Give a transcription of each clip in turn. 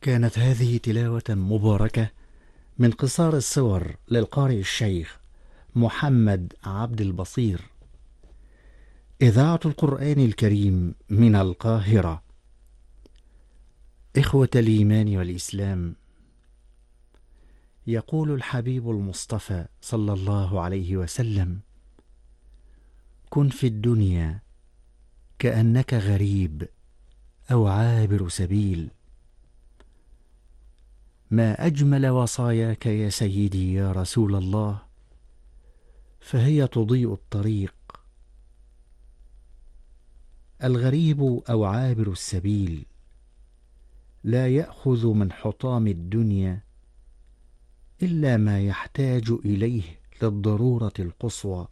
كانت هذه تلاوة مباركة من قصار الصور للقارئ الشيخ محمد عبد البصير. إذاعة القرآن الكريم من القاهرة. إخوة الإيمان والإسلام، يقول الحبيب المصطفى صلى الله عليه وسلم: كن في الدنيا كأنك غريب أو عابر سبيل. ما أجمل وصاياك يا سيدي يا رسول الله، فهي تضيء الطريق. الغريب أو عابر السبيل لا يأخذ من حطام الدنيا إلا ما يحتاج إليه للضرورة القصوى،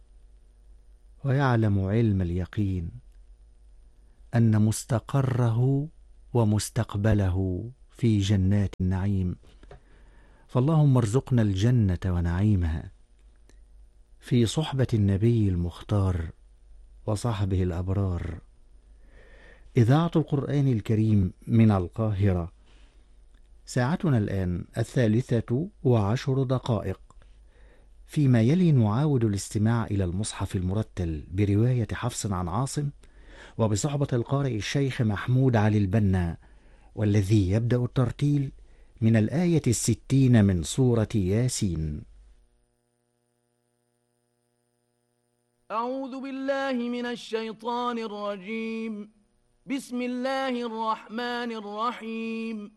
ويعلم علم اليقين أن مستقره ومستقبله في جنات النعيم. فاللهم ارزقنا الجنة ونعيمها في صحبة النبي المختار وصحبه الأبرار. إذاعة القرآن الكريم من القاهرة. ساعتنا الآن 3:10، فيما يلي نعاود الاستماع إلى المصحف المرتل برواية حفص عن عاصم وبصحبة القارئ الشيخ محمود علي البنا، والذي يبدأ الترتيل من الآية 60 من سورة ياسين. أعوذ بالله من الشيطان الرجيم. بسم الله الرحمن الرحيم.